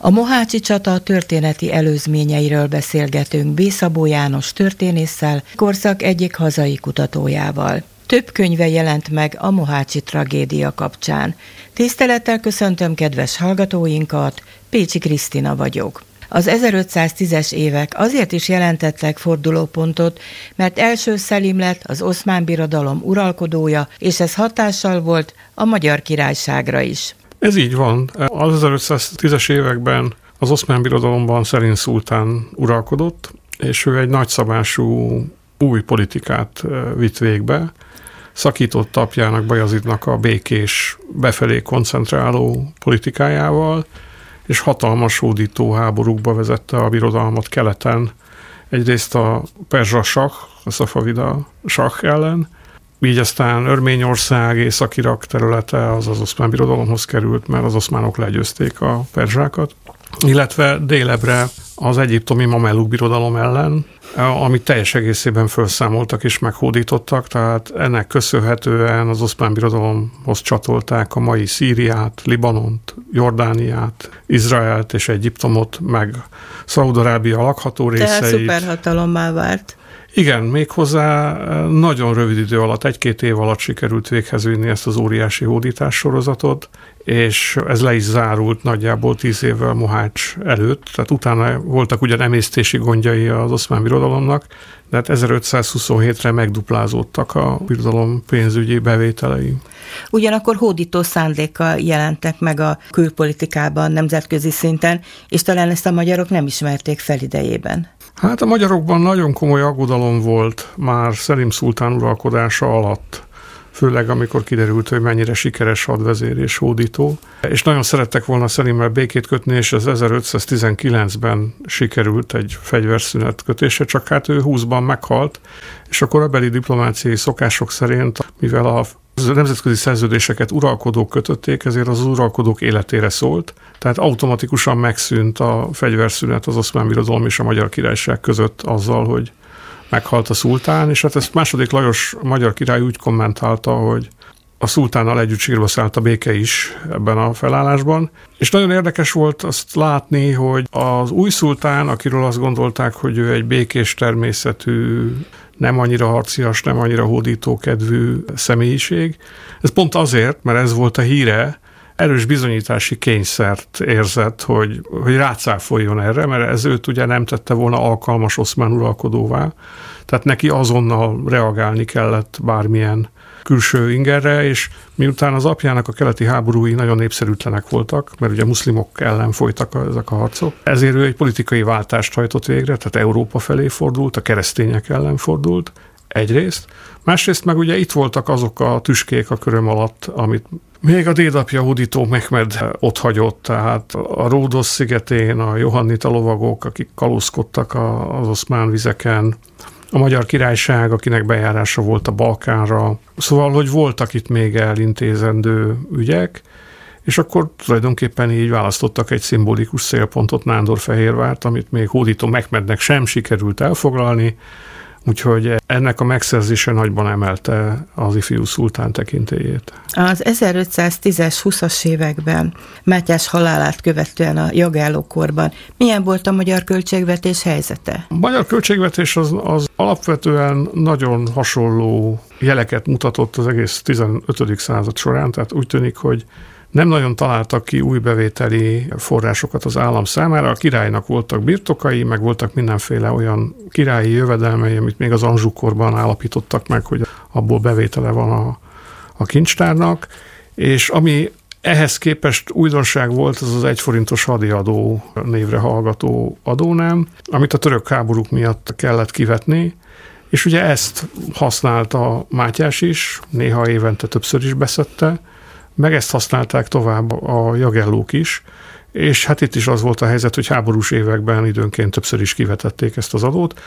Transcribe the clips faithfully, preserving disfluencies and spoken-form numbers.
A mohácsi csata történeti előzményeiről beszélgetünk B. Szabó János történésszel, korszak egyik hazai kutatójával. Több könyve jelent meg a mohácsi tragédia kapcsán. Tisztelettel köszöntöm kedves hallgatóinkat, Pécsi Krisztina vagyok. Az ezerötszáztízes évek azért is jelentettek fordulópontot, mert első Szelim lett az Oszmán Birodalom uralkodója, és ez hatással volt a Magyar Királyságra is. Ez így van. Az ezerötszáztízes években az Oszmán Birodalomban Szelim szultán uralkodott, és ő egy nagyszabású új politikát vitt végbe. Szakított apjának, Bajazidnak a békés, befelé koncentráló politikájával, és hatalmas hódító háborúkba vezette a birodalmat keleten. Egyrészt a perzsa sah, a szafavida sah ellen, így aztán Örményország, Észak-Irak területe az az Oszmán Birodalomhoz került, mert az oszmánok legyőzték a perzsákat, illetve délebre az egyiptomi Mamelluk birodalom ellen, amit teljes egészében felszámoltak és meghódítottak, tehát ennek köszönhetően az Oszmán Birodalomhoz csatolták a mai Szíriát, Libanont, Jordániát, Izraelt és Egyiptomot, meg Szaúd-Arábia lakható részeit. Tehát szuperhatalommá vált. Igen, méghozzá nagyon rövid idő alatt, egy-két év alatt sikerült véghez vinni ezt az óriási hódítás sorozatot, és ez le is zárult nagyjából tíz évvel Mohács előtt, tehát utána voltak ugyan emésztési gondjai az Oszmán Birodalomnak, de hát ezerötszázhuszonhétre megduplázódtak a birodalom pénzügyi bevételei. Ugyanakkor hódító szándékkal jelentek meg a külpolitikában, nemzetközi szinten, és talán ezt a magyarok nem ismerték fel idejében. Hát a magyarokban nagyon komoly aggodalom volt már Szelim szultán uralkodása alatt, főleg amikor kiderült, hogy mennyire sikeres hadvezér és hódító. És nagyon szerettek volna Szelimmel békét kötni, és az ezerötszáztizenkilencben sikerült egy fegyverszünet kötése, csak hát ő húszban meghalt, és a korabeli diplomáciai szokások szerint, mivel a nemzetközi szerződéseket uralkodók kötötték, ezért az uralkodók életére szólt, tehát automatikusan megszűnt a fegyverszünet az Oszmán Birodalom és a Magyar Királyság között azzal, hogy meghalt a szultán, és hát ezt második Lajos magyar király úgy kommentálta, hogy a szultánnal együtt sírba szállt a béke is ebben a felállásban. És nagyon érdekes volt azt látni, hogy az új szultán, akiről azt gondolták, hogy ő egy békés természetű, nem annyira harcias, nem annyira hódítókedvű személyiség. Ez pont azért, mert ez volt a híre, erős bizonyítási kényszert érzett, hogy, hogy rácáfoljon erre, mert ez őt ugye nem tette volna alkalmas oszmán uralkodóvá, tehát neki azonnal reagálni kellett bármilyen külső ingerre, és miután az apjának a keleti háborúi nagyon népszerűtlenek voltak, mert ugye muszlimok ellen folytak ezek a harcok, ezért ő egy politikai váltást hajtott végre, tehát Európa felé fordult, a keresztények ellen fordult, egyrészt. Másrészt meg ugye itt voltak azok a tüskék a köröm alatt, amit még a dédapja hódító Mehmed ott hagyott, tehát a Ródosz szigetén a johannita lovagok, akik kalózkodtak az oszmán vizeken, a Magyar Királyság, akinek bejárása volt a Balkánra. Szóval, hogy voltak itt még elintézendő ügyek, és akkor tulajdonképpen így választottak egy szimbolikus célpontot, Nándorfehérvárt, amit még hódító Mehmednek sem sikerült elfoglalni, úgyhogy ennek a megszerzése nagyban emelte az ifjú szultán tekintélyét. Az ezerötszáztízes, húszas években Mátyás halálát követően a jogállókorban milyen volt a magyar költségvetés helyzete? A magyar költségvetés az, az alapvetően nagyon hasonló jeleket mutatott az egész tizenötödik század során, tehát úgy tűnik, hogy nem nagyon találtak ki új bevételi forrásokat az állam számára. A királynak voltak birtokai, meg voltak mindenféle olyan királyi jövedelmei, amit még az Anjou-korban állapítottak meg, hogy abból bevétele van a, a kincstárnak, és ami ehhez képest újdonság volt, az az egyforintos hadiadó névre hallgató adónám, amit a török háborúk miatt kellett kivetni, és ugye ezt használta Mátyás is, néha évente többször is beszedte, meg ezt használták tovább a jagellók is, és hát itt is az volt a helyzet, hogy háborús években időnként többször is kivetették ezt az adót.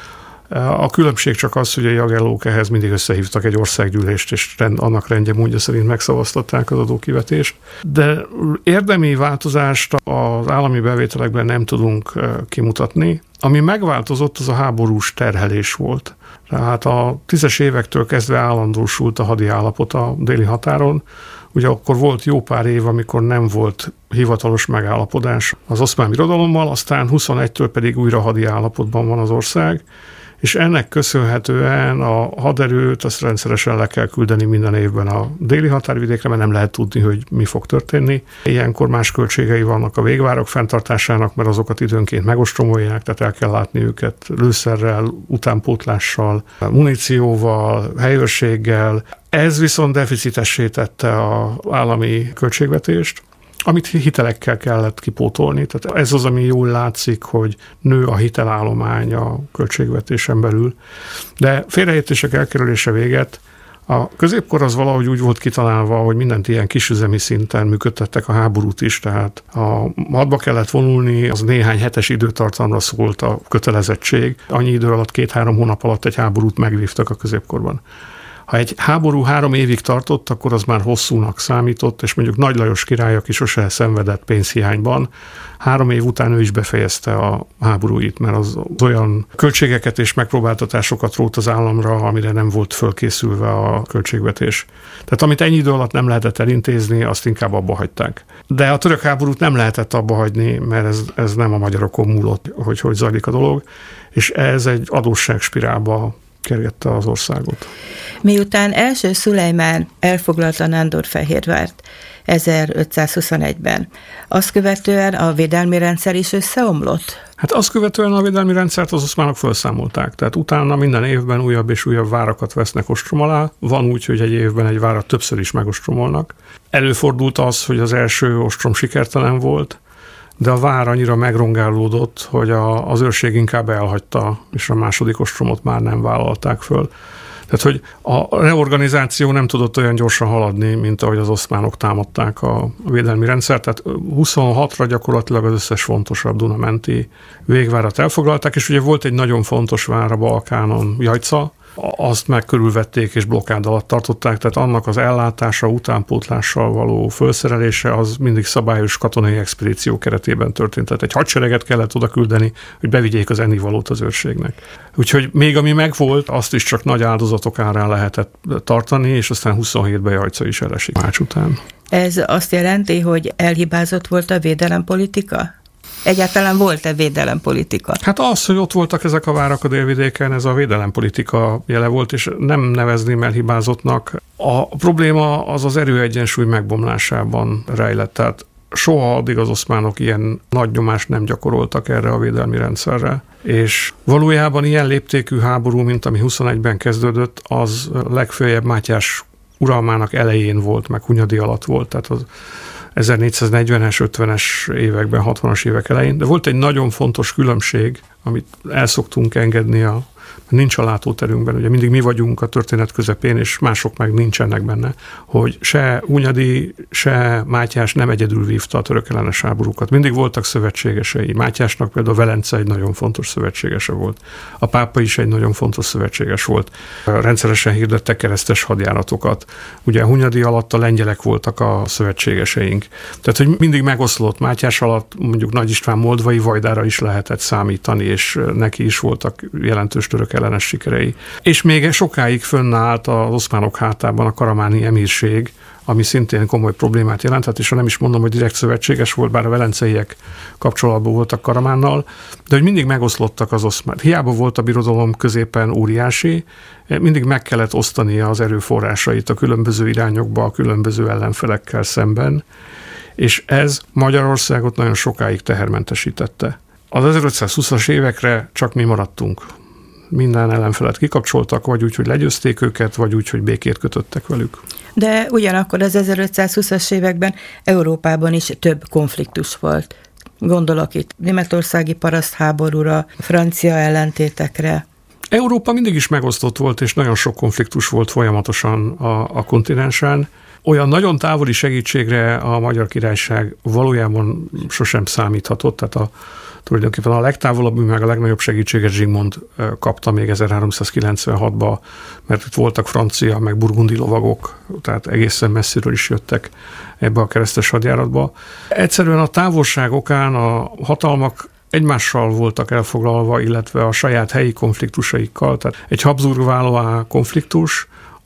A különbség csak az, hogy a jagellók ehhez mindig összehívtak egy országgyűlést, és rend, annak rendje módja szerint megszavaztatták az adókivetést. De érdemi változást az állami bevételekben nem tudunk kimutatni. Ami megváltozott, az a háborús terhelés volt. Tehát a tízes évektől kezdve állandósult a hadi állapot a déli határon. Ugye akkor volt jó pár év, amikor nem volt hivatalos megállapodás az oszmán birodalommal, aztán huszonegytől pedig újra hadi állapotban van az ország, és ennek köszönhetően a haderőt azt rendszeresen le kell küldeni minden évben a déli határvidékre, mert nem lehet tudni, hogy mi fog történni. Ilyenkor más költségei vannak a végvárok fenntartásának, mert azokat időnként megostromolják, tehát el kell látni őket lőszerrel, utánpótlással, munícióval, helyőrséggel. Ez viszont deficitessé tette az állami költségvetést, amit hitelekkel kellett kipótolni. Tehát ez az, ami jól látszik, hogy nő a hitelállomány a költségvetésen belül. De félreértések elkerülése véget, a középkor az valahogy úgy volt kitalálva, hogy mindent ilyen kisüzemi szinten működtettek a háborút is, tehát a hadba kellett vonulni, az néhány hetes időtartamra szólt a kötelezettség. Annyi idő alatt, két-három hónap alatt egy háborút megvívtak a középkorban. Ha egy háború három évig tartott, akkor az már hosszúnak számított, és mondjuk Nagy Lajos király, aki sose szenvedett pénzhiányban, három év után ő is befejezte a háborúit, mert az olyan költségeket és megpróbáltatásokat rótt az államra, amire nem volt fölkészülve a költségvetés. Tehát amit ennyi idő alatt nem lehetett elintézni, azt inkább abba hagyták. De a török háborút nem lehetett abba hagyni, mert ez, ez nem a magyarokon múlott, hogy hogy zajlik a dolog, és ez egy adósságspirálba kergette az országot. Miután első Szulejmán elfoglalta Nándorfehérvárt ezerötszázhuszonegyben, azt követően a védelmi rendszer is összeomlott? Hát azt követően a védelmi rendszert az oszmánok felszámolták, tehát utána minden évben újabb és újabb várakat vesznek ostrom alá. Van úgy, hogy egy évben egy várat többször is megostromolnak. Előfordult az, hogy az első ostrom sikertelen volt, de a vár annyira megrongálódott, hogy a, az őrség inkább elhagyta, és a második ostromot már nem vállalták föl. Tehát, hogy a reorganizáció nem tudott olyan gyorsan haladni, mint ahogy az oszmánok támadták a védelmi rendszert. Tehát huszonhatra gyakorlatilag az összes fontosabb dunamenti végvárat elfoglalták, és ugye volt egy nagyon fontos vár a Balkánon, Jajca, azt meg körülvették és blokkád alatt tartották, tehát annak az ellátása, utánpótlással való felszerelése az mindig szabályos katonai expedíció keretében történt. Tehát egy hadsereget kellett oda küldeni, hogy bevigyék az ennivalót az őrségnek. Úgyhogy még ami megvolt, azt is csak nagy áldozatok árán lehetett tartani, és aztán huszonhétben Jajca is elesik Mács után. Ez azt jelenti, hogy elhibázott volt a védelempolitika? Egyáltalán volt-e védelempolitika? Hát az, hogy ott voltak ezek a várak a délvidéken, ez a védelempolitika jele volt, és nem nevezném elhibázottnak. A probléma az az erőegyensúly megbomlásában rejlett, tehát soha addig az oszmánok ilyen nagy nyomást nem gyakoroltak erre a védelmi rendszerre. És valójában ilyen léptékű háború, mint ami huszonegyben kezdődött, az legfőjebb Mátyás uralmának elején volt, meg Hunyadi alatt volt, tehát az ezernégyszáznegyvenes, ötvenes években, hatvanas évek elején, de volt egy nagyon fontos különbség, amit el szoktunk engedni, a, nincs a látóterünkben, ugye mindig mi vagyunk a történet közepén, és mások meg nincsenek benne, hogy se Hunyadi, se Mátyás nem egyedül vívta a török ellenes háborúkat. Mindig voltak szövetségesei. Mátyásnak például Velence egy nagyon fontos szövetségese volt. A pápa is egy nagyon fontos szövetséges volt. Rendszeresen hirdettek keresztes hadjáratokat. Ugye Hunyadi alatt a lengyelek voltak a szövetségeseink. Tehát, hogy mindig megoszlott. Mátyás alatt mondjuk Nagy István moldvai vajdára is lehetett számítani, és neki is voltak jelentős török ellenes sikerei. És még sokáig fönnállt az oszmánok hátában a karamáni emírség, ami szintén komoly problémát jelenthet, és ha nem is mondom, hogy direkt szövetséges volt, bár a velenceiek kapcsolatban voltak Karamánnal, de hogy mindig megoszlottak az oszmán. Hiába volt a birodalom középen óriási, mindig meg kellett osztania az erőforrásait a különböző irányokba, a különböző ellenfelekkel szemben, és ez Magyarországot nagyon sokáig tehermentesítette. Az ezerötszázhúszas évekre csak mi maradtunk. Minden ellenfelet kikapcsoltak, vagy úgy, hogy legyőzték őket, vagy úgy, hogy békét kötöttek velük. De ugyanakkor az ezerötszázhúszas években Európában is több konfliktus volt. Gondolok itt németországi parasztháborúra, francia ellentétekre. Európa mindig is megosztott volt, és nagyon sok konfliktus volt folyamatosan a, a kontinensen. Olyan nagyon távoli segítségre a Magyar Királyság valójában sosem számíthatott, tehát a tulajdonképpen a legtávolabb, meg a legnagyobb segítséget Zsigmond kapta még ezerháromszázkilencvenhatban, mert itt voltak francia, meg burgundi lovagok, tehát egészen messziről is jöttek ebbe a keresztes hadjáratba. Egyszerűen a távolság okán a hatalmak egymással voltak elfoglalva, illetve a saját helyi konfliktusaikkal. Tehát egy Habsburg-Valois konfliktus,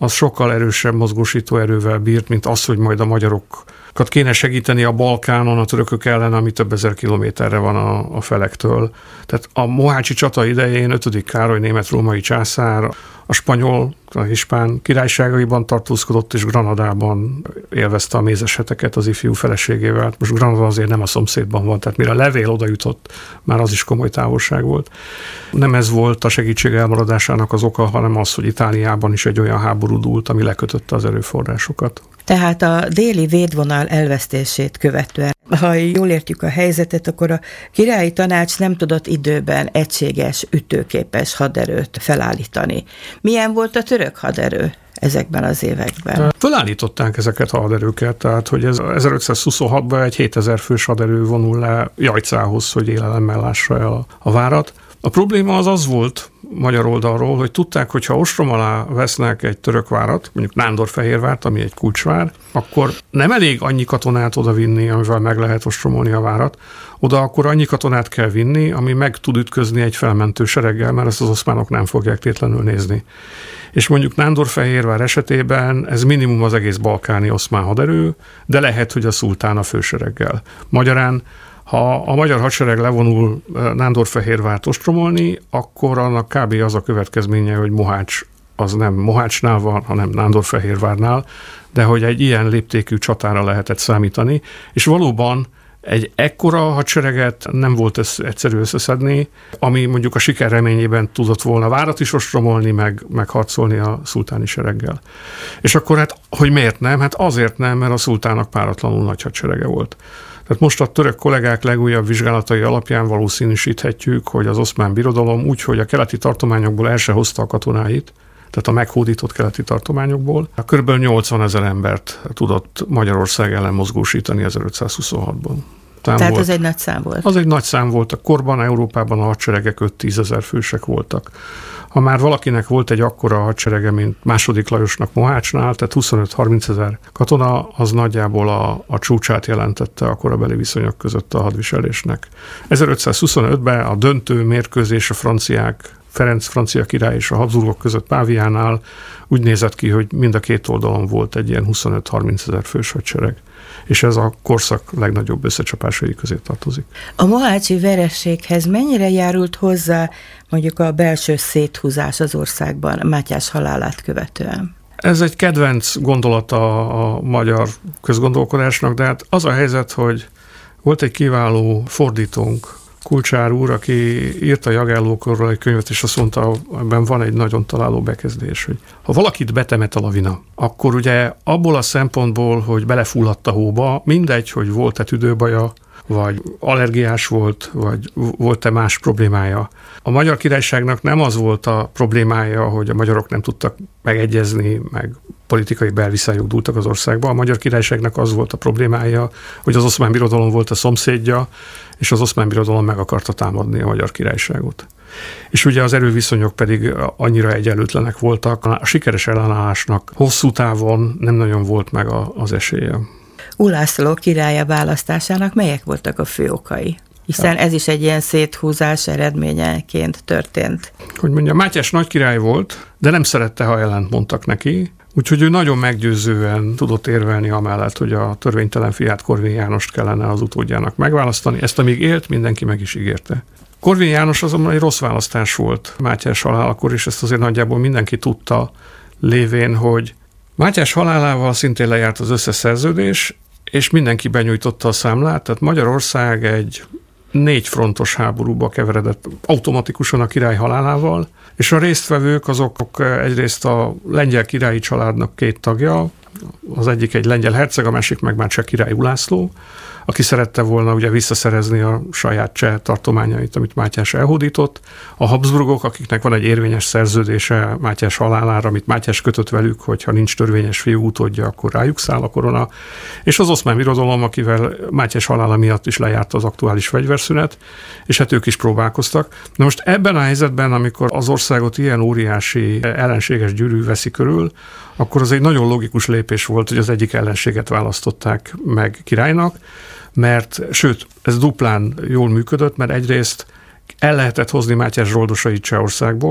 az sokkal erősebb mozgósító erővel bírt, mint az, hogy majd a magyarokat kéne segíteni a Balkánon a törökök ellen, ami több ezer kilométerre van a, a felektől. Tehát a mohácsi csata idején ötödik Károly német-római császár a spanyol, a hispán királyságaiban tartózkodott, és Granadában élvezte a mézes heteket az ifjú feleségével. Most Granada azért nem a szomszédban van, tehát mire a levél oda jutott, már az is komoly távolság volt. Nem ez volt a segítség elmaradásának az oka, hanem az, hogy Itáliában is egy olyan háború dúlt, ami lekötötte az erőforrásokat. Tehát a déli védvonal elvesztését követően, ha jól értjük a helyzetet, akkor a királyi tanács nem tudott időben egységes, ütőképes haderőt felállítani. Milyen volt a török haderő ezekben az években? Felállították ezeket a haderőket, tehát hogy ez ezerötszázhuszonhatban egy hétezer fős haderő vonul le Jajcához, hogy élelemmel lássa el a, a várat. A probléma az az volt magyar oldalról, hogy tudták, hogy ha ostrom alá vesznek egy török várat, mondjuk Nándorfehérvárt, ami egy kulcsvár, akkor nem elég annyi katonát oda vinni, amivel meg lehet ostromolni a várat, oda akkor annyi katonát kell vinni, ami meg tud ütközni egy felmentő sereggel, mert ezt az oszmánok nem fogják tétlenül nézni. És mondjuk Nándorfehérvár esetében ez minimum az egész balkáni oszmán haderő, de lehet, hogy a szultán a fősereggel. Magyarán, ha a magyar hadsereg levonul Nándorfehérvárt ostromolni, akkor annak kb. Az a következménye, hogy Mohács az nem Mohácsnál van, hanem Nándorfehérvárnál, de hogy egy ilyen léptékű csatára lehetett számítani, és valóban egy ekkora hadsereget nem volt egyszerű összeszedni, ami mondjuk a siker reményében tudott volna várat is ostromolni, meg, meg harcolni a szultáni sereggel. És akkor hát, hogy miért nem? Hát azért nem, mert a szultának páratlanul nagy hadserege volt. Tehát most a török kollégák legújabb vizsgálatai alapján valószínűsíthetjük, hogy az Oszmán Birodalom úgy, hogy a keleti tartományokból el se hozta a katonáit, tehát a meghódított keleti tartományokból, körülbelül nyolcvanezer embert tudott Magyarország ellen mozgósítani ezerötszázhuszonhatban. Tehát volt. Az egy nagy szám volt. Az egy nagy szám volt. A korban Európában a hadseregek öt-tízezer fősek voltak. Ha már valakinek volt egy akkora hadserege, mint második Lajosnak Mohácsnál, tehát huszonöt-harminc ezer katona, az nagyjából a, a csúcsát jelentette a korabeli viszonyok között a hadviselésnek. ezerötszázhuszonötben a döntő mérkőzés a franciák, Ferenc francia király és a Habsburgok között Páviánál úgy nézett ki, hogy mind a két oldalon volt egy ilyen huszonöt-harminc ezer fős hadsereg. És ez a korszak legnagyobb összecsapásai közé tartozik. A mohácsi vereséghez mennyire járult hozzá mondjuk a belső széthúzás az országban Mátyás halálát követően? Ez egy kedvenc gondolata a magyar közgondolkodásnak, de hát az a helyzet, hogy volt egy kiváló fordítónk, Kulcsár úr, aki írta Jagellókorról egy könyvet, és azt mondta, ebben van egy nagyon találó bekezdés, hogy ha valakit betemet a lavina, akkor ugye abból a szempontból, hogy belefulladt a hóba, mindegy, hogy volt-e tüdőbaja, vagy allergiás volt, vagy volt-e más problémája. A Magyar Királyságnak nem az volt a problémája, hogy a magyarok nem tudtak megegyezni, meg politikai belviszályok dúltak az országba. A Magyar Királyságnak az volt a problémája, hogy az Oszmán Birodalom volt a szomszédja, és az Oszmán Birodalom meg akarta támadni a Magyar Királyságot. És ugye az erőviszonyok pedig annyira egyenlőtlenek voltak, a sikeres ellenállásnak hosszú távon nem nagyon volt meg a, az esélye. Ulászló királya választásának melyek voltak a fő okai? Hiszen ez is egy ilyen széthúzás eredményeként történt. Hogy mondja, Mátyás nagy király volt, de nem szerette, ha ellent mondtak neki, úgyhogy ő nagyon meggyőzően tudott érvelni amellett, hogy a törvénytelen fiát, Korvin Jánost kellene az utódjának megválasztani. Ezt amíg élt, mindenki meg is ígérte. Korvin János azonban egy rossz választás volt Mátyás halálakor, és ezt azért nagyjából mindenki tudta, lévén, hogy Mátyás halálával szintén lejárt az összes szerződés, és mindenki benyújtotta a számlát, tehát Magyarország egy négy frontos háborúba keveredett automatikusan a király halálával, és a résztvevők azok egyrészt a lengyel királyi családnak két tagja, az egyik egy lengyel herceg, a másik meg már cseh király Ulászló, aki szerette volna ugye visszaszerezni a saját cseh tartományait, amit Mátyás elhódított. A Habsburgok, akiknek van egy érvényes szerződése Mátyás halálára, amit Mátyás kötött velük, hogyha nincs törvényes fiú utódja, akkor rájuk száll a korona. És az Oszmán Birodalom, akivel Mátyás halála miatt is lejárt az aktuális fegyverszünet, és hát ők is próbálkoztak. Na most ebben a helyzetben, amikor az országot ilyen óriási ellenséges gyűrű veszi körül, akkor az egy nagyon logikus lépés volt, hogy az egyik ellenséget választották meg királynak, mert sőt, ez duplán jól működött, mert egyrészt el lehetett hozni Mátyás zsoldosait Csehországból,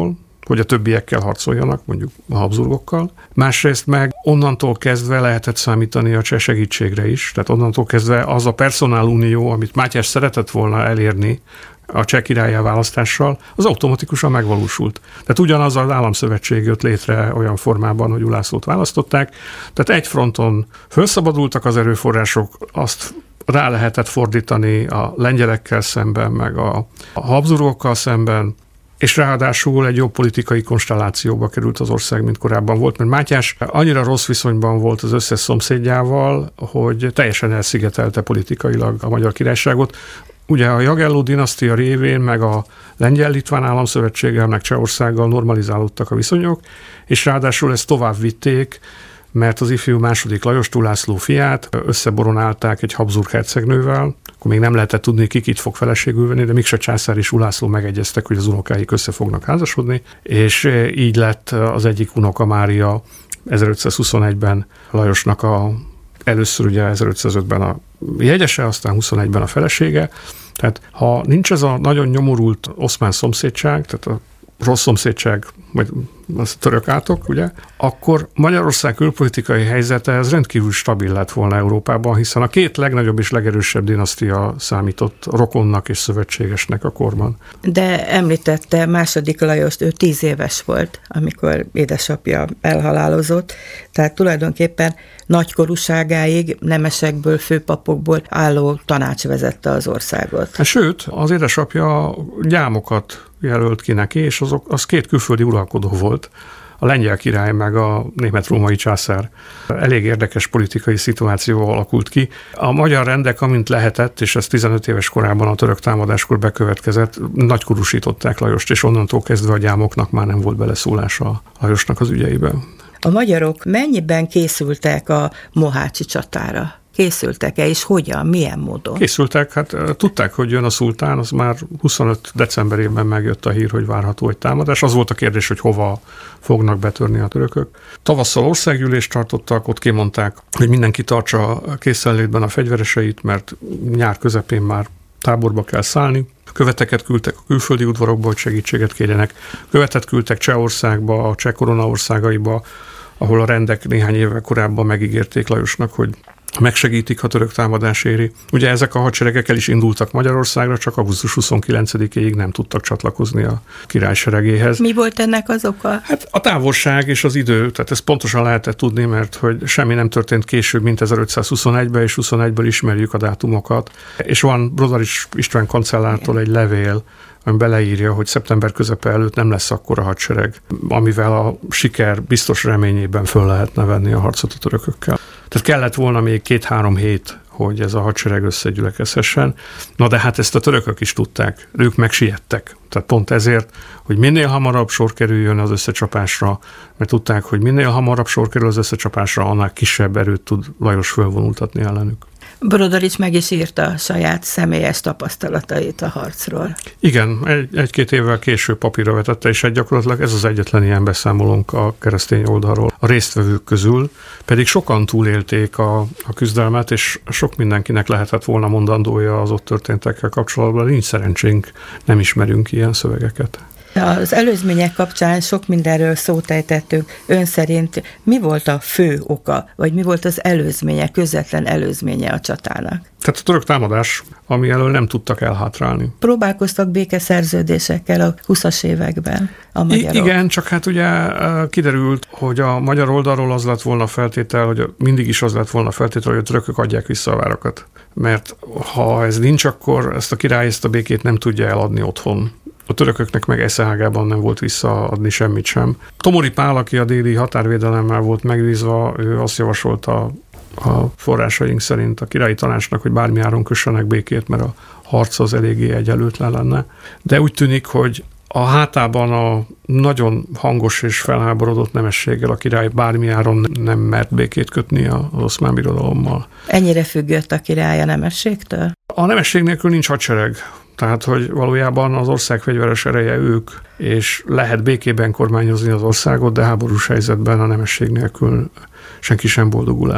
hogy a többiekkel harcoljanak, mondjuk a Habsburgokkal. Másrészt meg onnantól kezdve lehetett számítani a cseh segítségre is, tehát onnantól kezdve az a personálunió, amit Mátyás szeretett volna elérni a cseh királlyá választással, az automatikusan megvalósult. Tehát ugyanaz az államszövetség jött létre olyan formában, hogy Ulászlót választották. Tehát egy fronton felszabadultak az erőforrások, azt rá lehetett fordítani a lengyelekkel szemben, meg a, a Habsburgokkal szemben, és ráadásul egy jobb politikai konstellációba került az ország, mint korábban volt, mert Mátyás annyira rossz viszonyban volt az összes szomszédjával, hogy teljesen elszigetelte politikailag a Magyar Királyságot. Ugye a Jagelló dinasztia révén, meg a Lengyel-Litván államszövetséggel, meg Csehországgal normalizálódtak a viszonyok, és ráadásul ezt tovább vitték, mert az ifjú második Lajos Ulászló fiát összeboronálták egy Habsburg hercegnővel, akkor még nem lehetett tudni, ki kit fog feleségül venni, de Miksa császár és Ulászló megegyeztek, hogy az unokáik össze fognak házasodni, és így lett az egyik unoka Mária ezerötszázhuszonegyben Lajosnak a, először ugye ezerötszázötben a jegyese, aztán huszonegyben a felesége. Tehát ha nincs ez a nagyon nyomorult oszmán szomszédság, tehát a rossz szomszédság, vagy az török átok, ugye, akkor Magyarország külpolitikai helyzete ez rendkívül stabil lett volna Európában, hiszen a két legnagyobb és legerősebb dinasztia számított rokonnak és szövetségesnek a korban. De említette második Lajost, ő tíz éves volt, amikor édesapja elhalálozott, tehát tulajdonképpen nagykorúságáig nemesekből, főpapokból álló tanács vezette az országot. Sőt, az édesapja gyámokat jelölt ki neki, és azok, az két külföldi uralkodó volt, a lengyel király meg a német-római császár. Elég érdekes politikai szituáció alakult ki. A magyar rendek, amint lehetett, és ez tizenöt éves korában a török támadáskor bekövetkezett, nagykorúsították Lajost, és onnantól kezdve a gyámoknak már nem volt beleszólása Lajosnak az ügyeiben. A magyarok mennyiben készültek a mohácsi csatára? Készültek-e, és hogyan, milyen módon? Készültek, hát tudták, hogy jön a szultán, az már huszonöt decemberében megjött a hír, hogy várható egy támadás. Az volt a kérdés, hogy hova fognak betörni a törökök. Tavasszal országgyűlést tartottak, ott kimondták, hogy mindenki tartsa készenlétben a fegyvereseit, mert nyár közepén már táborba kell szállni. Követeket küldtek a külföldi udvarokba, hogy segítséget kérjenek. Követet küldtek Csehországba, a cseh korona országaiba, ahol a rendek néhány évvel korábban megígérték Lajosnak, hogy megsegítik, ha török támadás éri. Ugye ezek a hadseregek el is indultak Magyarországra, csak augusztus huszonkilencedikéig nem tudtak csatlakozni a király seregéhez. Mi volt ennek az oka? Hát a távolság és az idő, tehát ezt pontosan lehetett tudni, mert hogy semmi nem történt később, mint ezerötszázhuszonegyben, és huszonegyből ismerjük a dátumokat. És van Brodarics István kancellártól egy levél, ami beleírja, hogy szeptember közepe előtt nem lesz akkora hadsereg, amivel a siker biztos reményében föl lehetne venni a harcot a törökökkel. Tehát kellett volna még két-három hét, hogy ez a hadsereg összegyülekezhessen. Na de hát ezt a törökök is tudták, ők megsiettek. Tehát pont ezért, hogy minél hamarabb sor kerüljön az összecsapásra, mert tudták, hogy minél hamarabb sor kerül az összecsapásra, annál kisebb erőt tud Lajos fölvonultatni ellenük. Brodarics meg is írta a saját személyes tapasztalatait a harcról. Igen, egy, egy-két évvel később papírra vetette, és egy gyakorlatilag ez az egyetlen ilyen beszámolónk a keresztény oldalról a résztvevők közül, pedig sokan túlélték a, a küzdelmet, és sok mindenkinek lehetett volna mondandója az ott történtekkel kapcsolatban, nincs szerencsénk, nem ismerünk ilyen szövegeket. Az előzmények kapcsán sok mindenről szót ejtettünk. Ön szerint mi volt a fő oka, vagy mi volt az előzménye, közvetlen előzménye a csatának? Tehát a török támadás, ami elől nem tudtak elhátrálni. Próbálkoztak békeszerződésekkel a húszas években a magyarok. I- igen, csak hát ugye kiderült, hogy a magyar oldalról az lett volna feltétel, hogy mindig is az lett volna feltétel, hogy a törökök adják vissza a várakat. Mert ha ez nincs, akkor ezt a király ezt a békét nem tudja eladni otthon. A törököknek meg eszeágában nem volt visszaadni semmit sem. Tomori Pál, aki a déli határvédelemmel volt megbízva, ő azt javasolta a forrásaink szerint a királyi tanácsnak, hogy bármi áron kössenek békét, mert a harc az eléggé egyenlőtlen lenne. De úgy tűnik, hogy a hátában a nagyon hangos és felháborodott nemességgel a király bármi áron nem mert békét kötni az oszmán birodalommal. Ennyire függött a király a nemességtől? A nemesség nélkül nincs hadsereg. Tehát, hogy valójában az ország fegyveres ereje ők, és lehet békében kormányozni az országot, de háborús helyzetben a nemesség nélkül senki sem boldogul el.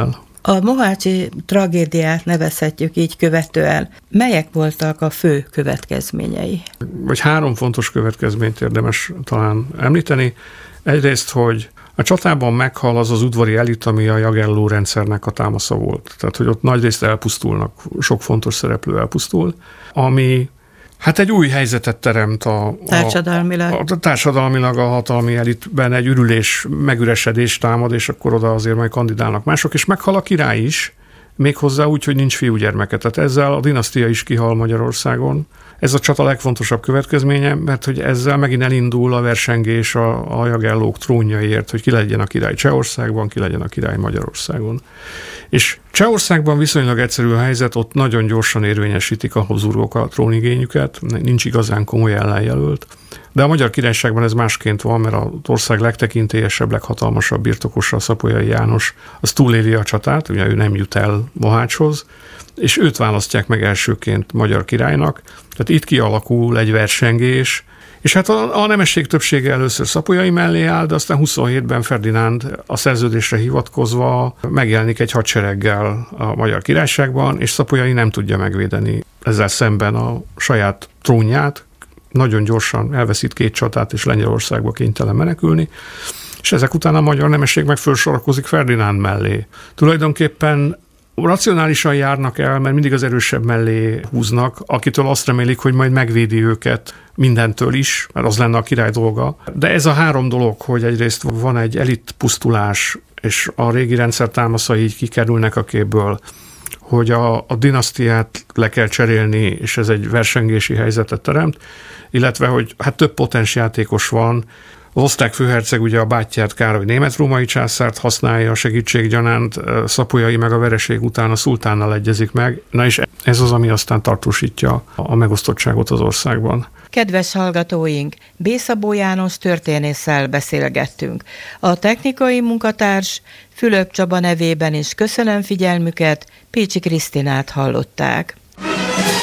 A mohácsi tragédiát nevezhetjük így követően. Melyek voltak a fő következményei? Vagy három fontos következményt érdemes talán említeni. Egyrészt, hogy a csatában meghal az az udvari elit, ami a Jagelló rendszernek a támasza volt. Tehát, hogy ott nagyrészt elpusztulnak, sok fontos szereplő elpusztul, ami hát egy új helyzetet teremt a, társadalmilag. A, a társadalmilag a hatalmi elitben egy ürülés, megüresedés támad, és akkor oda azért majd kandidálnak mások, és meghal a király is, méghozzá úgy, hogy nincs fiúgyermeke. Tehát ezzel a dinasztia is kihal Magyarországon. Ez a csata legfontosabb következménye, mert hogy ezzel megint elindul a versengés a, a Jagellók trónjaiért, hogy ki legyen a király Csehországban, ki legyen a király Magyarországon. És Csehországban viszonylag egyszerű a helyzet, ott nagyon gyorsan érvényesítik a Habsburgok a trónigényüket, nincs igazán komoly ellenjelölt. De a Magyar Királyságban ez másként van, mert az ország legtekintélyesebb, leghatalmasabb birtokosa, Szapolyai János, az túléli a csatát, ugye ő nem jut el Mohácshoz, és őt választják meg elsőként magyar királynak. Tehát itt kialakul egy versengés, és hát a, a nemesség többsége először Szapolyai mellé áll, de aztán huszonhétben Ferdinánd a szerződésre hivatkozva megjelenik egy hadsereggel a Magyar Királyságban, és Szapolyai nem tudja megvédeni ezzel szemben a saját trónját, nagyon gyorsan elveszít két csatát, és Lengyelországba kénytelen menekülni, és ezek után a magyar nemesség meg fölsorakozik Ferdinánd mellé. Tulajdonképpen racionálisan járnak el, mert mindig az erősebb mellé húznak, akitől azt remélik, hogy majd megvédi őket mindentől is, mert az lenne a király dolga. De ez a három dolog, hogy egyrészt van egy elit pusztulás, és a régi rendszer támaszai így kikerülnek a képből, hogy a, a dinasztiát le kell cserélni, és ez egy versengési helyzetet teremt, illetve, hogy hát több potens játékos van. Az osztrák főherceg ugye a bátyját, Károly német-római császárt használja a segítséggyanánt, Szapolyai meg a vereség után a szultánnal egyezik meg. Na és ez az, ami aztán tartósítja a megosztottságot az országban. Kedves hallgatóink, B. Szabó János történésszel beszélgettünk. A technikai munkatárs Fülöp Csaba nevében is köszönöm figyelmüket, Pécsi Krisztinát hallották.